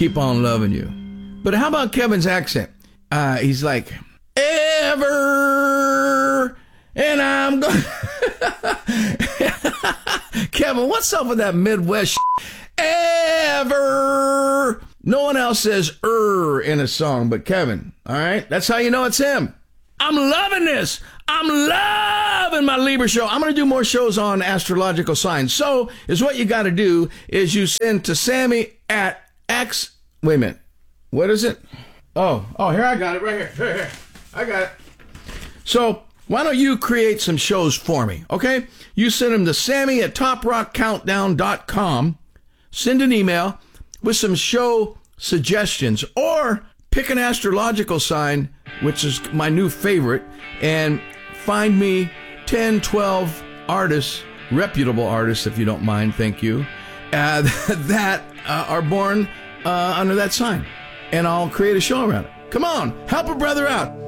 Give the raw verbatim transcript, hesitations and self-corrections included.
keep on loving you. But how about Kevin's accent? Uh, he's like, ever, and I'm going. Kevin, what's up with that Midwest shit? Ever. No one else says er in a song but Kevin. All right? That's how you know it's him. I'm loving this. I'm loving my Libra show. I'm going to do more shows on astrological signs. So is what you got to do is you send to Sammy at X. Wait a minute. What is it? Oh, oh, here I got it right here. Here, here. I got it. So why don't you create some shows for me, okay? You send them to Sammy at top rock countdown dot com. Send an email with some show suggestions, or pick an astrological sign, which is my new favorite, and find me ten, twelve artists, reputable artists, if you don't mind, thank you, uh, that uh, are born uh, under that sign. And I'll create a show around it. Come on, help a brother out.